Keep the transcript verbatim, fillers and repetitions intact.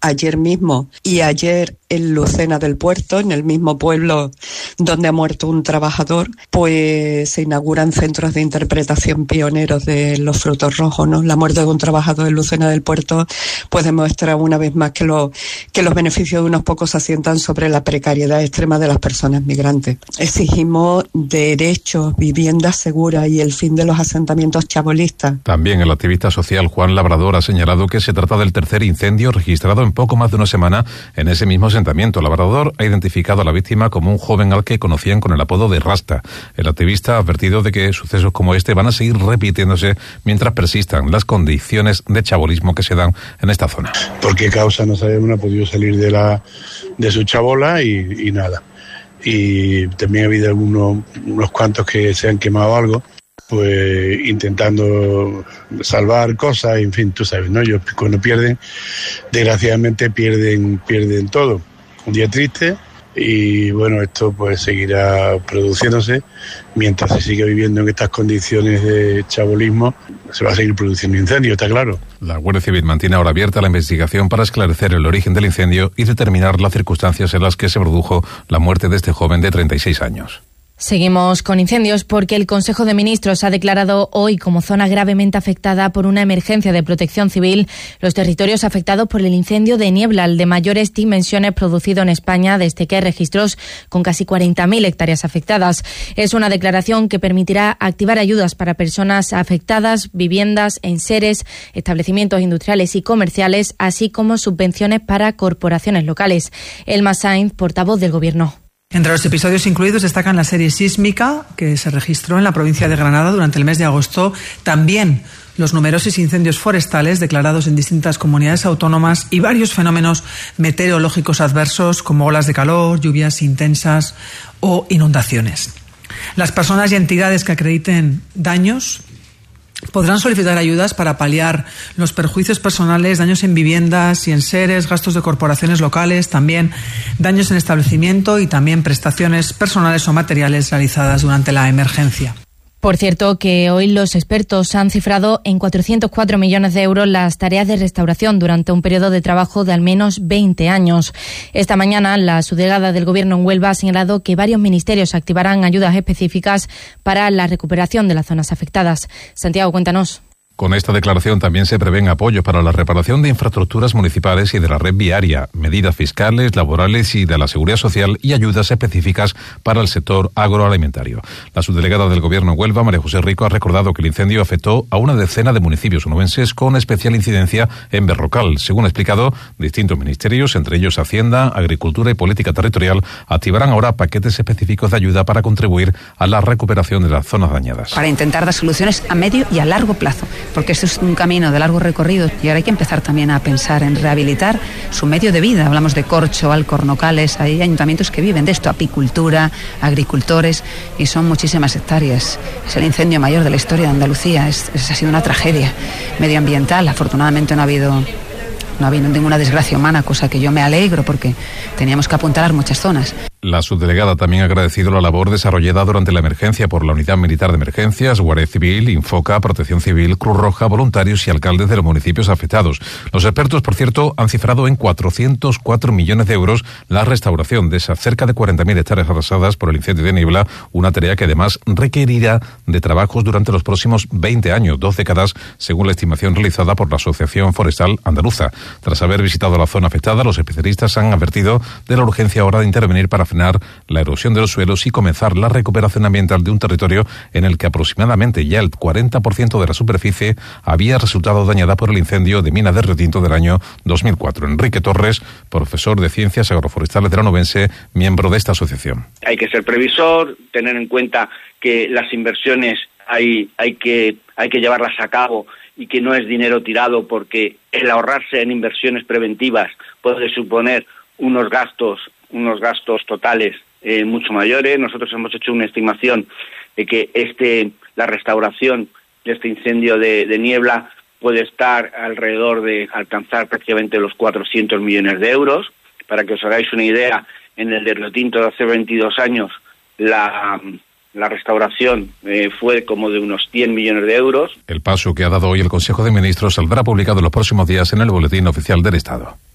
ayer mismo y ayer en Lucena del Puerto, en el mismo pueblo donde ha muerto un trabajador, pues se inauguran centros de interpretación pioneros de los frutos rojos, ¿no? La muerte de un trabajador en Lucena del Puerto pues demuestra una vez más que, lo, que los beneficios de unos pocos se asientan sobre la precariedad extrema de las personas migrantes. Exigimos derechos, viviendas seguras y el fin de los asentamientos chabolistas. También el activista social Juan Labrador ha señalado que se trata del tercer incendio registrado en poco más de una semana en ese mismo asentamiento. Labrador ha identificado a la víctima como un joven al que conocían con el apodo de Rasta. El activista ha advertido de que sucesos como este van a seguir repitiéndose mientras persistan las condiciones de chabolismo que se dan en esta zona. ¿Por qué causa no sabemos? No ha podido salir de la de su chabola y, y nada. Y también ha habido algunos unos cuantos que se han quemado algo, pues intentando salvar cosas, en fin, tú sabes, ¿no? Ellos cuando pierden, desgraciadamente pierden, pierden todo. Un día triste y bueno, esto pues seguirá produciéndose mientras se siga viviendo en estas condiciones de chabolismo. Se va a seguir produciendo incendios, está claro. La Guardia Civil mantiene ahora abierta la investigación para esclarecer el origen del incendio y determinar las circunstancias en las que se produjo la muerte de este joven de treinta y seis años. Seguimos con incendios porque el Consejo de Ministros ha declarado hoy como zona gravemente afectada por una emergencia de protección civil los territorios afectados por el incendio de Niebla, el de mayores dimensiones producido en España desde que hay registros con casi cuarenta mil hectáreas afectadas. Es una declaración que permitirá activar ayudas para personas afectadas, viviendas, enseres, establecimientos industriales y comerciales, así como subvenciones para corporaciones locales. Elma Sainz, portavoz del Gobierno. Entre los episodios incluidos destacan la serie sísmica que se registró en la provincia de Granada durante el mes de agosto, también los numerosos incendios forestales declarados en distintas comunidades autónomas y varios fenómenos meteorológicos adversos como olas de calor, lluvias intensas o inundaciones. Las personas y entidades que acrediten daños podrán solicitar ayudas para paliar los perjuicios personales, daños en viviendas y enseres, gastos de corporaciones locales, también daños en establecimiento y también prestaciones personales o materiales realizadas durante la emergencia. Por cierto, que hoy los expertos han cifrado en cuatrocientos cuatro millones de euros las tareas de restauración durante un periodo de trabajo de al menos veinte años. Esta mañana, la subdelegada del Gobierno en Huelva ha señalado que varios ministerios activarán ayudas específicas para la recuperación de las zonas afectadas. Santiago, cuéntanos. Con esta declaración también se prevén apoyos para la reparación de infraestructuras municipales y de la red viaria, medidas fiscales, laborales y de la seguridad social y ayudas específicas para el sector agroalimentario. La subdelegada del Gobierno en Huelva, María José Rico, ha recordado que el incendio afectó a una decena de municipios onubenses con especial incidencia en Berrocal. Según ha explicado, distintos ministerios, entre ellos Hacienda, Agricultura y Política Territorial, activarán ahora paquetes específicos de ayuda para contribuir a la recuperación de las zonas dañadas. Para intentar dar soluciones a medio y a largo plazo, porque esto es un camino de largo recorrido y ahora hay que empezar también a pensar en rehabilitar su medio de vida. Hablamos de Corcho, Alcornocales, hay ayuntamientos que viven de esto, apicultura, agricultores, y son muchísimas hectáreas. Es el incendio mayor de la historia de Andalucía, es, es, ha sido una tragedia medioambiental. Afortunadamente no ha habido... No ha habido ninguna desgracia humana, cosa que yo me alegro porque teníamos que apuntalar muchas zonas. La subdelegada también ha agradecido la labor desarrollada durante la emergencia por la Unidad Militar de Emergencias, Guardia Civil, Infoca, Protección Civil, Cruz Roja, voluntarios y alcaldes de los municipios afectados. Los expertos, por cierto, han cifrado en cuatrocientos cuatro millones de euros la restauración de esas cerca de cuarenta mil hectáreas arrasadas por el incendio de Niebla, una tarea que además requerirá de trabajos durante los próximos veinte años, dos décadas, según la estimación realizada por la Asociación Forestal Andaluza. Tras haber visitado la zona afectada, los especialistas han advertido de la urgencia ahora de intervenir para frenar la erosión de los suelos y comenzar la recuperación ambiental de un territorio en el que aproximadamente ya el cuarenta por ciento de la superficie había resultado dañada por el incendio de mina de Río Tinto del año dos mil cuatro. Enrique Torres, profesor de Ciencias Agroforestales de la Onubense, miembro de esta asociación. Hay que ser previsor, tener en cuenta que las inversiones hay, hay que, hay que llevarlas a cabo y que no es dinero tirado, porque el ahorrarse en inversiones preventivas puede suponer unos gastos, unos gastos totales eh, mucho mayores. Nosotros hemos hecho una estimación de que este, la restauración de este incendio de, de Niebla puede estar alrededor de alcanzar prácticamente los cuatrocientos millones de euros. Para que os hagáis una idea, en el de Río Tinto de hace veintidós años, la... La restauración eh, fue como de unos cien millones de euros. El paso que ha dado hoy el Consejo de Ministros saldrá publicado en los próximos días en el Boletín Oficial del Estado.